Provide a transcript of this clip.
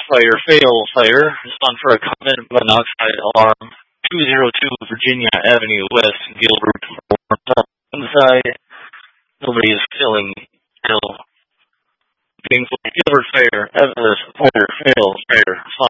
fire, fail, fire. Respond for a carbon monoxide alarm. 202 Virginia Avenue West, Gilbert. Inside, nobody is feeling ill. Being Gilbert Fire, Everest, fire, fail, fire.